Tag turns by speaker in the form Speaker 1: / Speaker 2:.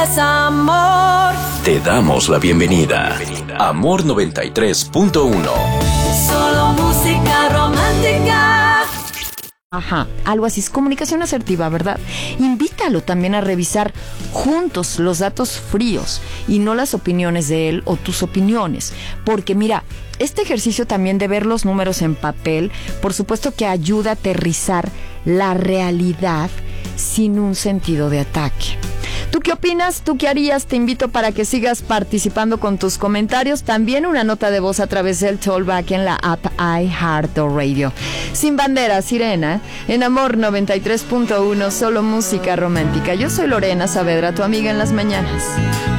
Speaker 1: Es amor.
Speaker 2: Te damos la bienvenida. Amor 93.1.
Speaker 1: Solo música romántica.
Speaker 3: Ajá, algo así, es comunicación asertiva, ¿verdad? Invítalo también a revisar juntos los datos fríos y no las opiniones de él o tus opiniones. Porque mira, este ejercicio también de ver los números en papel, por supuesto que ayuda a aterrizar la realidad sin un sentido de ataque. ¿Tú qué opinas? ¿Tú qué harías? Te invito para que sigas participando con tus comentarios. También una nota de voz a través del Tollback en la app iHeartRadio. Sin bandera, Sirena, en Amor 93.1, solo música romántica. Yo soy Lorena Saavedra, tu amiga en las mañanas.